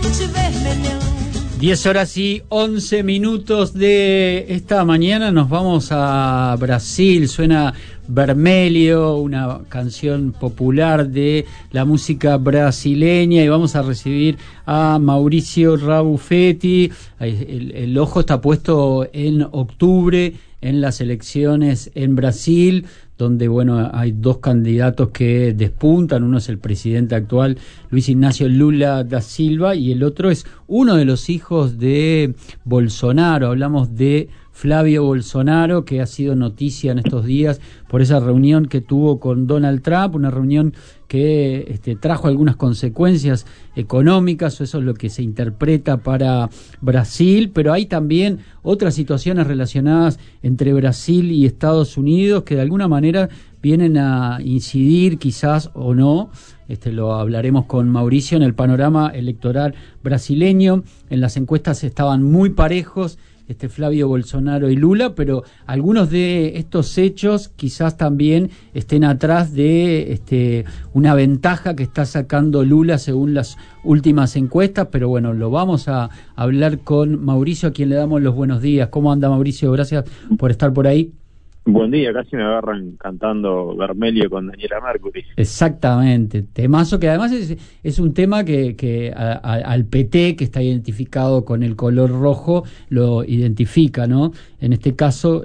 10:11 de esta mañana nos vamos a Brasil. Suena Vermelho, una canción popular de la música brasileña, y vamos a recibir a Mauricio Rabufetti. El ojo está puesto en octubre en las elecciones en Brasil, donde hay dos candidatos que despuntan. Uno es el presidente actual, Luis Ignacio Lula da Silva, y el otro es uno de los hijos de Bolsonaro. Hablamos de Flavio Bolsonaro, que ha sido noticia en estos días por esa reunión que tuvo con Donald Trump, una reunión que trajo algunas consecuencias económicas, o eso es lo que se interpreta para Brasil, pero hay también otras situaciones relacionadas entre Brasil y Estados Unidos que de alguna manera vienen a incidir, quizás o no, lo hablaremos con Mauricio, en el panorama electoral brasileño. En las encuestas estaban muy parejos Flavio Bolsonaro y Lula, pero algunos de estos hechos quizás también estén atrás de una ventaja que está sacando Lula según las últimas encuestas. Pero bueno, lo vamos a hablar con Mauricio, a quien le damos los buenos días. ¿Cómo anda, Mauricio? Gracias por estar por ahí. Buen día, casi me agarran cantando Vermelho con Daniela Mercury. Exactamente, temazo que además es un tema que al PT, que está identificado con el color rojo, lo identifica, ¿no? En este caso,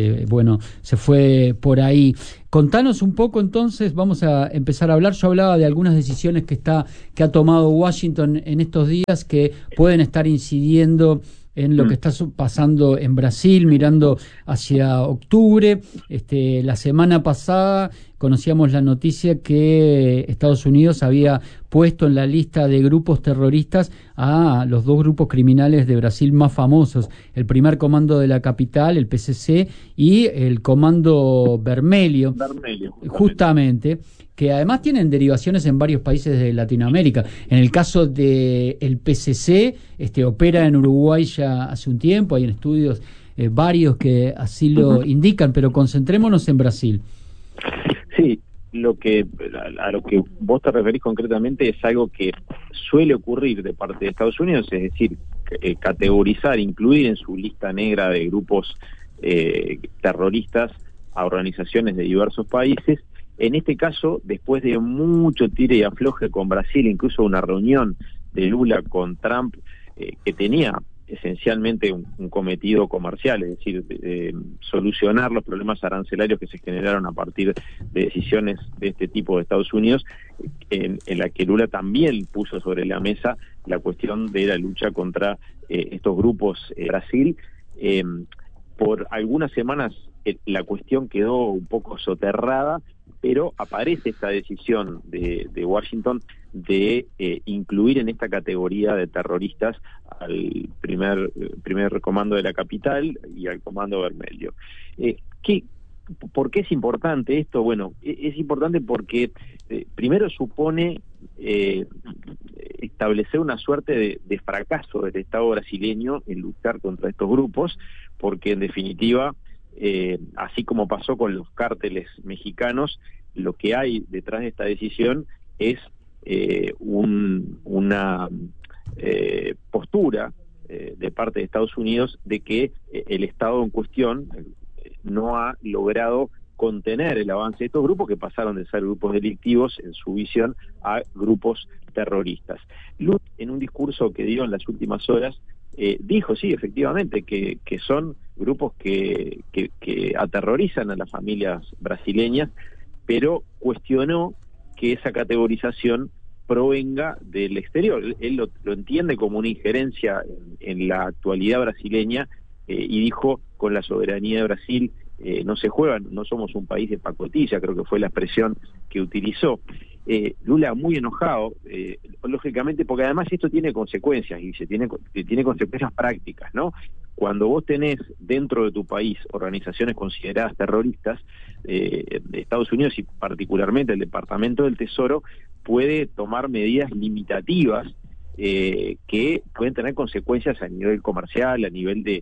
se fue por ahí. Contanos un poco entonces, vamos a empezar a hablar. Yo hablaba de algunas decisiones que ha tomado Washington en estos días que pueden estar incidiendo en lo que está pasando en Brasil, mirando hacia octubre. La semana pasada conocíamos la noticia que Estados Unidos había puesto en la lista de grupos terroristas a los dos grupos criminales de Brasil más famosos: el primer comando de la capital, el PCC, y el comando Vermelho. Justamente, que además tienen derivaciones en varios países de Latinoamérica. En el caso de el PCC, opera en Uruguay ya hace un tiempo, hay estudios varios que así lo indican, pero concentrémonos en Brasil. Sí, a lo que vos te referís concretamente es algo que suele ocurrir de parte de Estados Unidos, es decir, categorizar, incluir en su lista negra de grupos terroristas a organizaciones de diversos países. En este caso, después de mucho tire y afloje con Brasil, incluso una reunión de Lula con Trump, que tenía esencialmente un cometido comercial, es decir, solucionar los problemas arancelarios que se generaron a partir de decisiones de este tipo de Estados Unidos, en la que Lula también puso sobre la mesa la cuestión de la lucha contra estos grupos. Brasil, por algunas semanas la cuestión quedó un poco soterrada, pero aparece esta decisión de Washington de incluir en esta categoría de terroristas al primer comando de la capital y al comando Vermelho. ¿Por qué es importante esto? Bueno, es importante porque primero supone establecer una suerte de fracaso del Estado brasileño en luchar contra estos grupos, porque en definitiva, así como pasó con los cárteles mexicanos, lo que hay detrás de esta decisión es una postura de parte de Estados Unidos de que el Estado en cuestión no ha logrado contener el avance de estos grupos, que pasaron de ser grupos delictivos en su visión a grupos terroristas. Lula, en un discurso que dio en las últimas horas, dijo, sí, efectivamente, que son grupos que aterrorizan a las familias brasileñas, pero cuestionó que esa categorización provenga del exterior. Él lo entiende como una injerencia en la actualidad brasileña, y dijo, con la soberanía de Brasil no se juega, no somos un país de pacotilla, creo que fue la expresión que utilizó. Lula muy enojado, lógicamente, porque además esto tiene consecuencias, y tiene consecuencias prácticas, ¿no? Cuando vos tenés dentro de tu país organizaciones consideradas terroristas, de Estados Unidos y particularmente el Departamento del Tesoro puede tomar medidas limitativas que pueden tener consecuencias a nivel comercial, a nivel de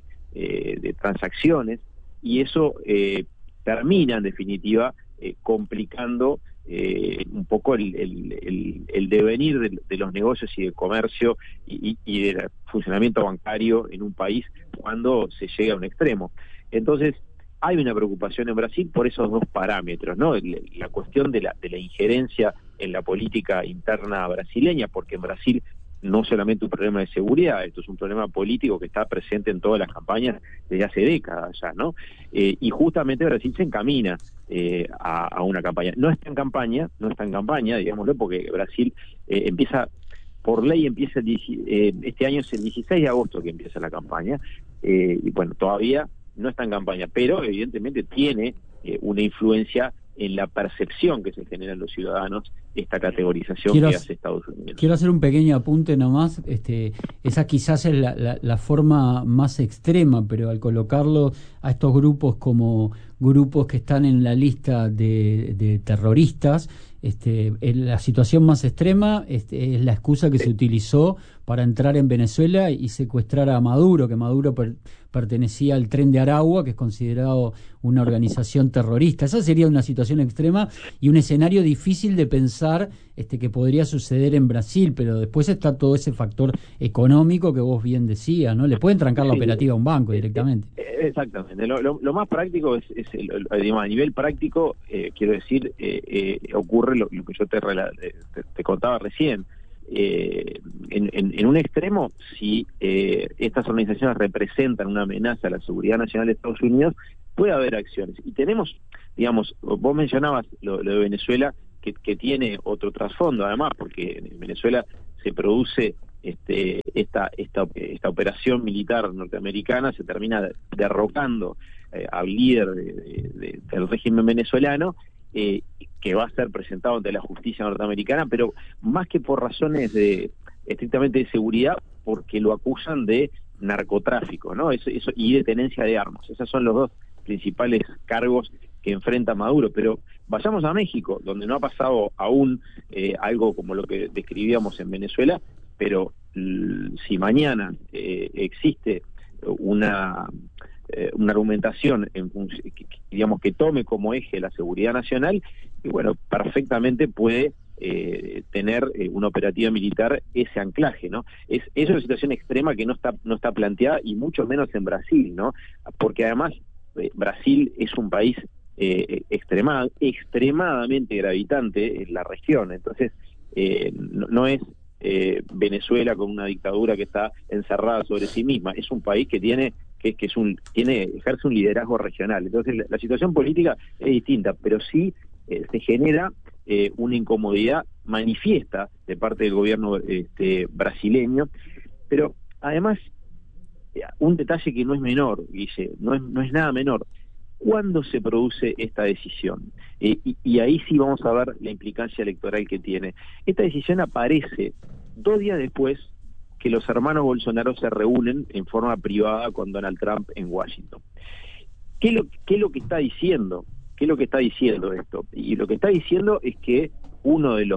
transacciones, y eso termina en definitiva complicando un poco el devenir de los negocios y del comercio y del funcionamiento bancario en un país cuando se llega a un extremo. Entonces, hay una preocupación en Brasil por esos dos parámetros, ¿no? La cuestión de la injerencia en la política interna brasileña, porque en Brasil no solamente un problema de seguridad, esto es un problema político que está presente en todas las campañas desde hace décadas ya, ¿no? Y justamente Brasil se encamina a una campaña. No está en campaña, digámoslo, porque Brasil empieza, por ley empieza, este año es el 16 de agosto que empieza la campaña, y bueno, todavía no está en campaña, pero evidentemente tiene una influencia en la percepción que se genera en los ciudadanos esta categorización que hace Estados Unidos. Quiero hacer un pequeño apunte nomás. Esa quizás es la forma más extrema, pero al colocarlo a estos grupos como grupos que están en la lista de terroristas, la situación más extrema es la excusa que se utilizó para entrar en Venezuela y secuestrar a Maduro, que Maduro pertenecía al Tren de Aragua, que es considerado una organización terrorista. Esa sería una situación extrema y un escenario difícil de pensar que podría suceder en Brasil, pero después está todo ese factor económico que vos bien decías, ¿no? Le pueden trancar la operativa a un banco directamente. Exactamente. Lo más práctico digamos, a nivel práctico, quiero decir, ocurre lo que yo te contaba recién. En un extremo, si estas organizaciones representan una amenaza a la seguridad nacional de Estados Unidos, puede haber acciones. Y tenemos, digamos, vos mencionabas lo de Venezuela, que tiene otro trasfondo además, porque en Venezuela se produce esta operación militar norteamericana, se termina derrocando al líder del régimen venezolano, que va a ser presentado ante la justicia norteamericana, pero más que por razones estrictamente de seguridad, porque lo acusan de narcotráfico, ¿no? Eso y de tenencia de armas. Esos son los dos principales cargos que enfrenta Maduro. Pero vayamos a México, donde no ha pasado aún algo como lo que describíamos en Venezuela, pero si mañana existe una argumentación digamos que tome como eje la seguridad nacional, y bueno, perfectamente puede tener una operativa militar ese anclaje, ¿no? Es una situación extrema que no está planteada, y mucho menos en Brasil, ¿no? Porque además Brasil es un país extremadamente gravitante en la región, entonces no es Venezuela con una dictadura que está encerrada sobre sí misma, es un país que ejerce un liderazgo regional. Entonces la situación política es distinta, pero sí se genera una incomodidad manifiesta de parte del gobierno brasileño. Pero además, un detalle que no es menor, Guille, no es nada menor. ¿Cuándo se produce esta decisión? Y ahí sí vamos a ver la implicancia electoral que tiene. Esta decisión aparece 2 días después que los hermanos Bolsonaro se reúnen en forma privada con Donald Trump en Washington. ¿Qué es lo que está diciendo? ¿Qué es lo que está diciendo esto? Y lo que está diciendo es que uno de los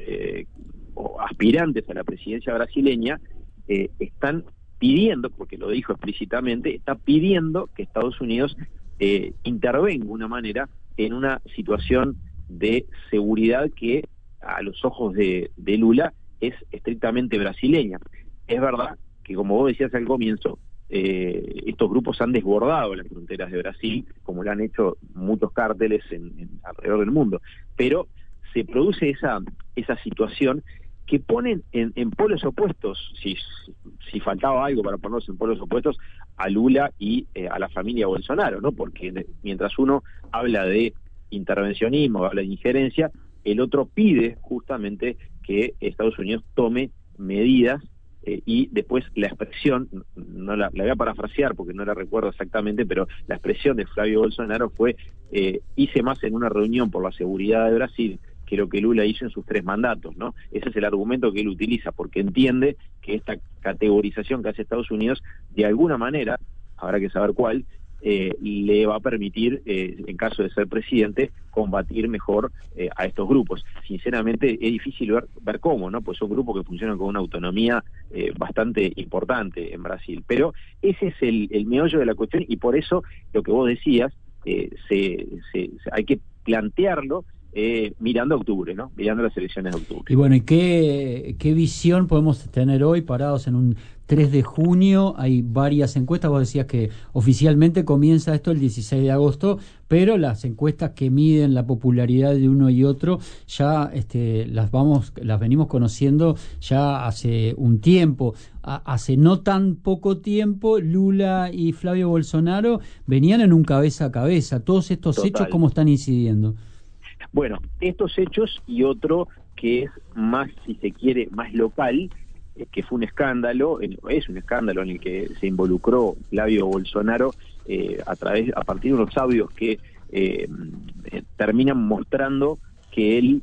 aspirantes a la presidencia brasileña están pidiendo, porque lo dijo explícitamente, está pidiendo que Estados Unidos intervenga de una manera en una situación de seguridad que a los ojos de Lula es estrictamente brasileña. Es verdad que, como vos decías al comienzo, estos grupos han desbordado las fronteras de Brasil, como lo han hecho muchos cárteles alrededor del mundo, pero se produce esa situación que ponen en polos opuestos, si faltaba algo para ponernos en polos opuestos, a Lula y a la familia Bolsonaro, ¿no? Porque mientras uno habla de intervencionismo, habla de injerencia, el otro pide justamente que Estados Unidos tome medidas, y después la expresión, no la voy a parafrasear porque no la recuerdo exactamente, pero la expresión de Flavio Bolsonaro fue: hice más en una reunión por la seguridad de Brasil que lo que Lula hizo en sus 3 mandatos, ¿no? Ese es el argumento que él utiliza, porque entiende que esta categorización que hace Estados Unidos, de alguna manera, habrá que saber cuál, le va a permitir, en caso de ser presidente, combatir mejor a estos grupos. Sinceramente es difícil ver cómo, ¿no? Pues son grupos que funcionan con una autonomía bastante importante en Brasil. Pero ese es el meollo de la cuestión, y por eso lo que vos decías, hay que plantearlo mirando a octubre, ¿no? Mirando las elecciones de octubre. Y bueno, ¿y qué visión podemos tener hoy parados en un 3 de junio? Hay varias encuestas, vos decías que oficialmente comienza esto el 16 de agosto, pero las encuestas que miden la popularidad de uno y otro ya las venimos conociendo ya hace un tiempo. Hace no tan poco tiempo, Lula y Flavio Bolsonaro venían en un cabeza a cabeza. Todos estos Total. hechos, ¿cómo están incidiendo? Bueno, estos hechos y otro que es más, si se quiere, más local, que fue un escándalo, es un escándalo en el que se involucró Flavio Bolsonaro a partir de unos audios que terminan mostrando que él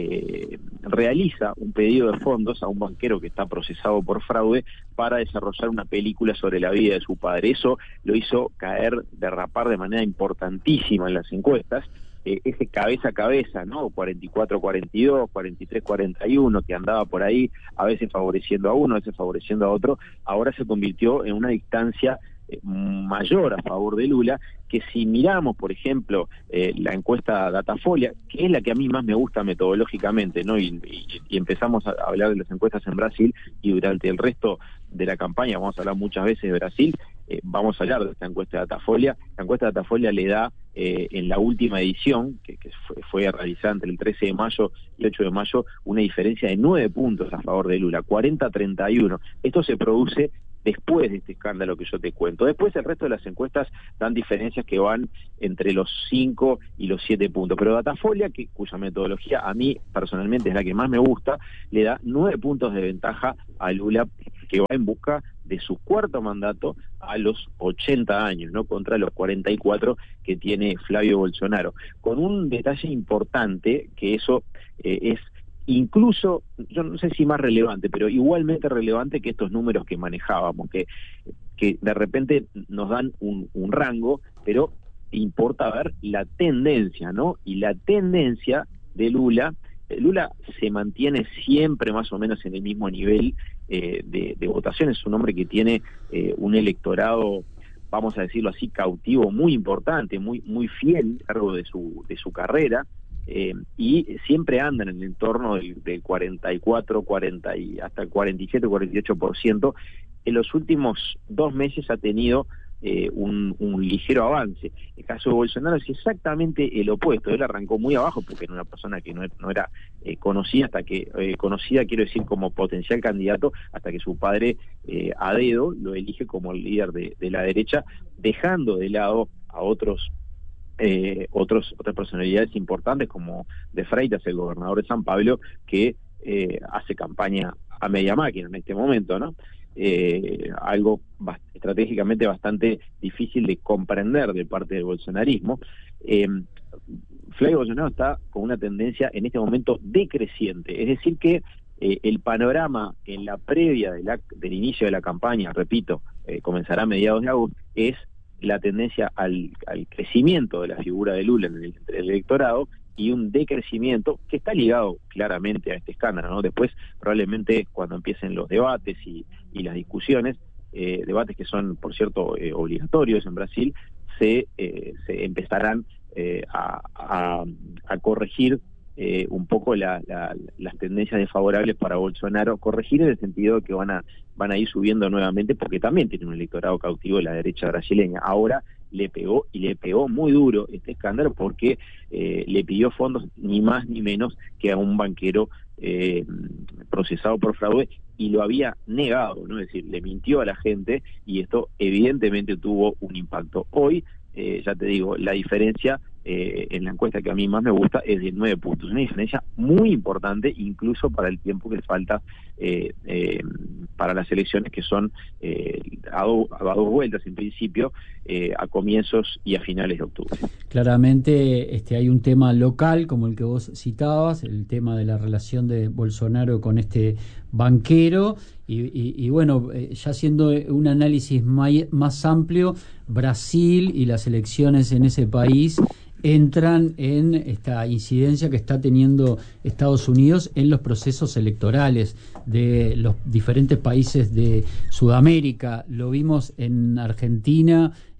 realiza un pedido de fondos a un banquero que está procesado por fraude para desarrollar una película sobre la vida de su padre. Eso lo hizo derrapar de manera importantísima en las encuestas. Ese cabeza a cabeza, ¿no? 44-42, 43-41, que andaba por ahí, a veces favoreciendo a uno, a veces favoreciendo a otro, ahora se convirtió en una distancia mayor a favor de Lula, que si miramos, por ejemplo, la encuesta Datafolia, que es la que a mí más me gusta metodológicamente, ¿no? Y empezamos a hablar de las encuestas en Brasil, y durante el resto de la campaña vamos a hablar muchas veces de Brasil, vamos a hablar de esta encuesta Datafolia. La encuesta Datafolia le da, en la última edición, que fue realizada entre el 13 de mayo y 8 de mayo, una diferencia de 9 puntos a favor de Lula, 40-31. Esto se produce después de este escándalo que yo te cuento. Después el resto de las encuestas dan diferencias que van entre los 5 y los 7 puntos. Pero Datafolia, cuya metodología a mí personalmente es la que más me gusta, le da 9 puntos de ventaja a Lula, que va en busca de su cuarto mandato a los 80 años, ¿no? Contra los 44 que tiene Flavio Bolsonaro. Con un detalle importante, que eso es incluso, yo no sé si más relevante, pero igualmente relevante que estos números que manejábamos, que de repente nos dan un rango, pero importa ver la tendencia, ¿no? Y la tendencia de Lula se mantiene siempre más o menos en el mismo nivel de votación. Es un hombre que tiene un electorado, vamos a decirlo así, cautivo, muy importante, muy fiel a lo largo de su carrera. Y siempre andan en el entorno del 44, 40 y hasta el 47, 48%. En los últimos 2 meses ha tenido un ligero avance. El caso de Bolsonaro es exactamente el opuesto. Él arrancó muy abajo porque era una persona que no era conocida, conocida quiero decir como potencial candidato, hasta que su padre a dedo lo elige como el líder de la derecha, dejando de lado a otras personalidades importantes como De Freitas, el gobernador de San Pablo, que hace campaña a media máquina en este momento, ¿no? Algo estratégicamente bastante difícil de comprender de parte del bolsonarismo. Flavio Bolsonaro está con una tendencia en este momento decreciente, es decir que el panorama en la previa del inicio de la campaña, repito, comenzará a mediados de agosto, es la tendencia al crecimiento de la figura de Lula entre el electorado, y un decrecimiento que está ligado claramente a este escándalo, ¿no? Después, probablemente, cuando empiecen los debates y las discusiones, debates que son, por cierto, obligatorios en Brasil, se empezarán a corregir un poco las tendencias desfavorables para Bolsonaro, corregir en el sentido de que van a ir subiendo nuevamente, porque también tiene un electorado cautivo de la derecha brasileña. Ahora le pegó muy duro este escándalo, porque le pidió fondos ni más ni menos que a un banquero procesado por fraude, y lo había negado, ¿no? Es decir, le mintió a la gente, y esto evidentemente tuvo un impacto. Hoy, ya te digo, la diferencia en la encuesta que a mí más me gusta es de 9 puntos, una diferencia muy importante incluso para el tiempo que falta para las elecciones, que son a dos vueltas en principio, a comienzos y a finales de octubre. Claramente hay un tema local como el que vos citabas, el tema de la relación de Bolsonaro con este banquero, y bueno, ya haciendo un análisis más amplio, Brasil y las elecciones en ese país entran en esta incidencia que está teniendo Estados Unidos en los procesos electorales de los diferentes países de Sudamérica. Lo vimos en Argentina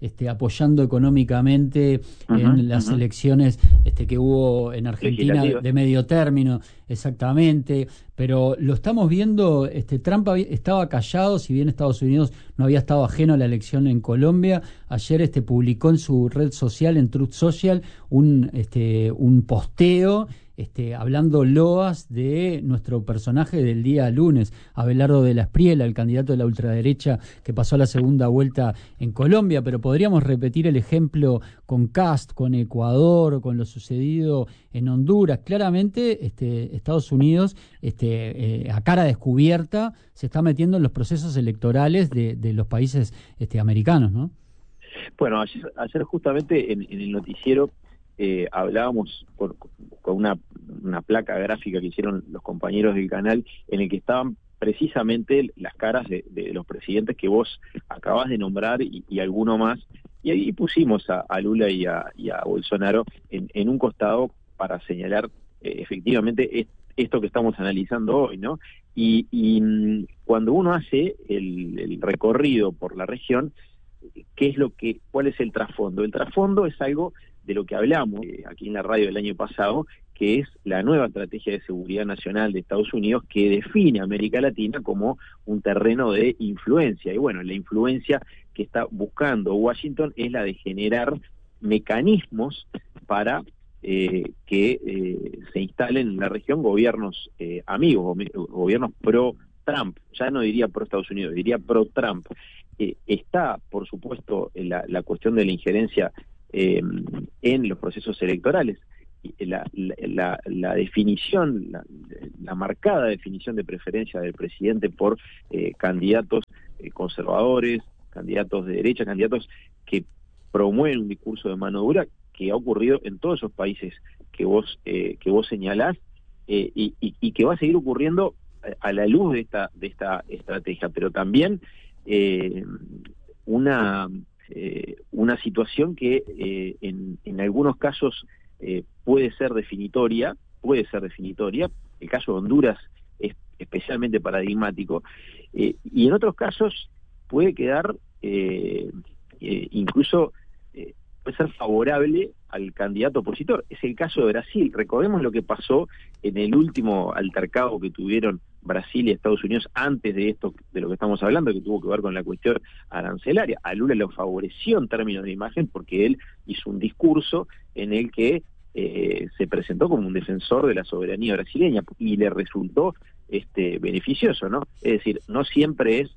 apoyando económicamente en las elecciones que hubo en Argentina de medio término, exactamente, pero lo estamos viendo, Trump estaba callado, si bien Estados Unidos no había estado ajeno a la elección en Colombia. Ayer publicó en su red social, en Truth Social, un posteo hablando loas de nuestro personaje del día lunes, Abelardo de la Espriella, el candidato de la ultraderecha que pasó a la segunda vuelta en Colombia. Pero podríamos repetir el ejemplo con Kast, con Ecuador, con lo sucedido en Honduras. Claramente Estados Unidos a cara descubierta se está metiendo en los procesos electorales de los países americanos, ¿no? Bueno, ayer justamente en el noticiero hablábamos con una placa gráfica que hicieron los compañeros del canal, en el que estaban precisamente las caras de los presidentes que vos acabás de nombrar y alguno más, y ahí pusimos a Lula y a Bolsonaro en un costado para señalar efectivamente esto que estamos analizando hoy, ¿no? Y cuando uno hace el recorrido por la región, ¿cuál es el trasfondo? El trasfondo es algo de lo que hablamos aquí en la radio el año pasado, que es la nueva estrategia de seguridad nacional de Estados Unidos, que define a América Latina como un terreno de influencia. Y bueno, la influencia que está buscando Washington es la de generar mecanismos para que se instalen en la región gobiernos amigos, gobiernos pro-Trump. Ya no diría pro-Estados Unidos, diría pro-Trump. Está, por supuesto, la cuestión de la injerencia en los procesos electorales. La definición, la marcada definición de preferencia del presidente por candidatos conservadores, candidatos de derecha, candidatos que promueven un discurso de mano dura, que ha ocurrido en todos esos países que vos señalás, y que va a seguir ocurriendo a la luz de esta estrategia, pero también una situación que en algunos casos puede ser definitoria. El caso de Honduras es especialmente paradigmático, y en otros casos puede quedar incluso puede ser favorable al candidato opositor. Es el caso de Brasil. Recordemos lo que pasó en el último altercado que tuvieron Brasil y Estados Unidos antes de esto, de lo que estamos hablando, que tuvo que ver con la cuestión arancelaria. A Lula lo favoreció en términos de imagen porque él hizo un discurso en el que se presentó como un defensor de la soberanía brasileña y le resultó beneficioso, ¿no? Es decir, no siempre es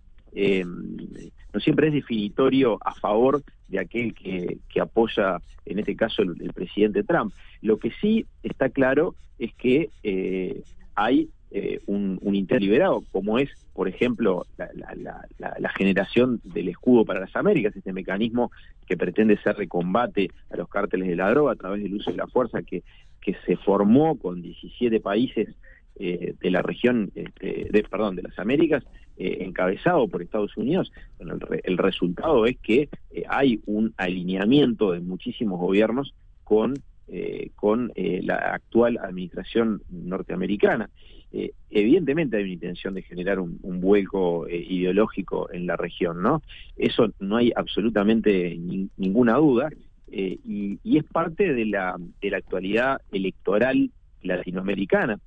definitorio a favor de aquel que apoya, en este caso, el presidente Trump. Lo que sí está claro es que hay un interliberado, como es, por ejemplo, la generación del escudo para las Américas, este mecanismo que pretende ser de combate a los cárteles de la droga a través del uso de la fuerza, que se formó con 17 países de la región, de las Américas, encabezado por Estados Unidos. Bueno, el resultado es que hay un alineamiento de muchísimos gobiernos con la actual administración norteamericana. Evidentemente hay una intención de generar un vuelco ideológico en la región, ¿no? Eso no hay absolutamente ninguna duda, y es parte de la actualidad electoral latinoamericana.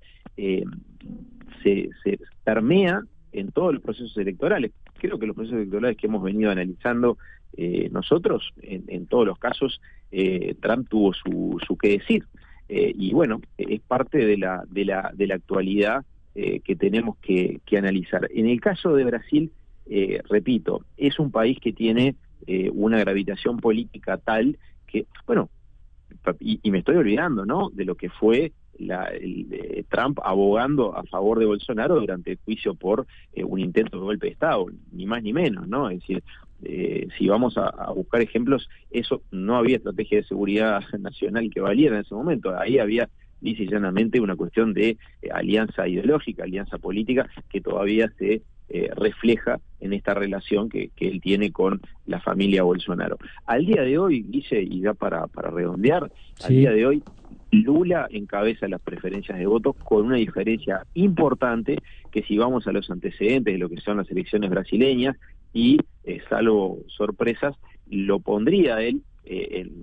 Se permea en todos los procesos electorales. Creo que los procesos electorales que hemos venido analizando nosotros, en todos los casos, Trump tuvo su qué decir. Y bueno, es parte de la actualidad que tenemos que analizar. En el caso de Brasil, repito, es un país que tiene una gravitación política tal que, bueno, y me estoy olvidando, ¿no?, de lo que fue Trump abogando a favor de Bolsonaro durante el juicio por un intento de golpe de Estado, ni más ni menos, ¿no? Es decir, si vamos a buscar ejemplos, eso no había estrategia de seguridad nacional que valiera en ese momento. Ahí había lisa y llanamente una cuestión de alianza ideológica, alianza política, que todavía se refleja en esta relación que él tiene con la familia Bolsonaro. Al día de hoy, Guille, y ya para redondear, sí, al día de hoy Lula encabeza las preferencias de voto con una diferencia importante, que si vamos a los antecedentes de lo que son las elecciones brasileñas, y salvo sorpresas, lo pondría él en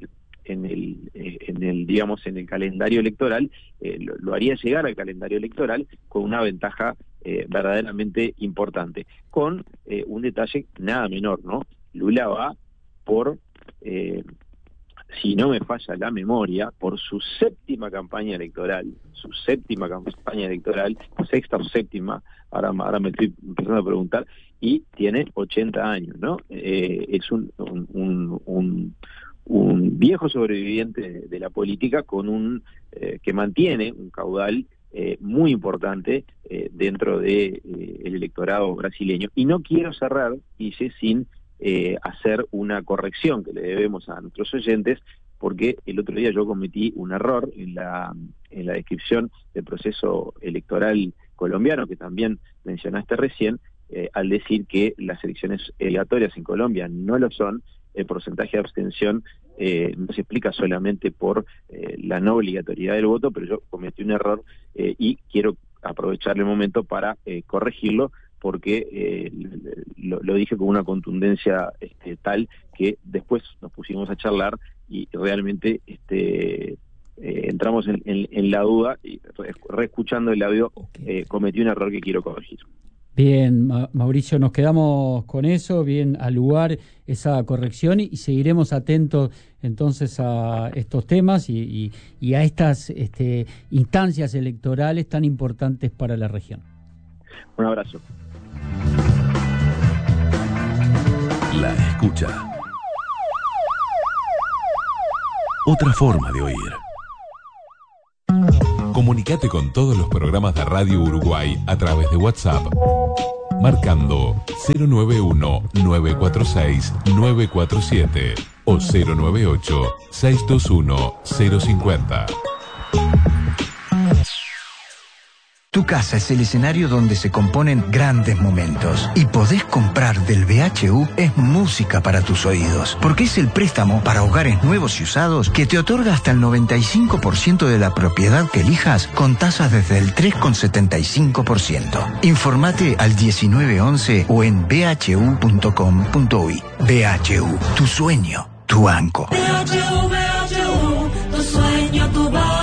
el calendario electoral, lo haría llegar al calendario electoral con una ventaja verdaderamente importante, con un detalle nada menor, ¿no? Lula va por, si no me falla la memoria, por su séptima campaña electoral, sexta o séptima, ahora me estoy empezando a preguntar, y tiene 80 años, ¿no? Es un viejo sobreviviente de la política con que mantiene un caudal muy importante dentro de el electorado brasileño. Y no quiero cerrar, Guille, sin hacer una corrección que le debemos a nuestros oyentes, porque el otro día yo cometí un error en la descripción del proceso electoral colombiano, que también mencionaste recién, al decir que las elecciones aleatorias en Colombia no lo son. El porcentaje de abstención no se explica solamente por la no obligatoriedad del voto, pero yo cometí un error y quiero aprovechar el momento para corregirlo, porque lo dije con una contundencia tal que después nos pusimos a charlar y realmente entramos en la duda y reescuchando el audio cometí un error que quiero corregir. Bien, Mauricio, nos quedamos con eso, bien al lugar esa corrección y seguiremos atentos entonces a estos temas y a estas instancias electorales tan importantes para la región. Un abrazo. La escucha. Otra forma de oír. Comunicate con todos los programas de Radio Uruguay a través de WhatsApp, marcando 091-946-947 o 098-621-050. Tu casa es el escenario donde se componen grandes momentos. Y podés comprar del BHU es música para tus oídos. Porque es el préstamo para hogares nuevos y usados que te otorga hasta el 95% de la propiedad que elijas con tasas desde el 3,75%. Informate al 1911 o en bhu.com.uy. BHU, tu sueño, tu banco. BHU, tu sueño, tu banco.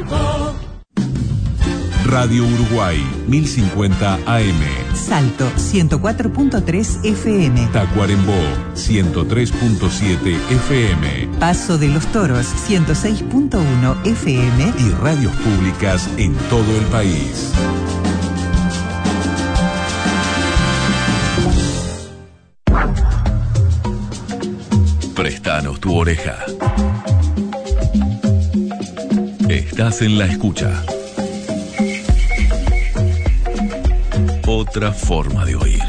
Radio Uruguay, 1050 AM. Salto, 104.3 FM. Tacuarembó, 103.7 FM. Paso de los Toros, 106.1 FM. Y radios públicas en todo el país. Prestanos tu oreja. Estás en la escucha. Otra forma de oír.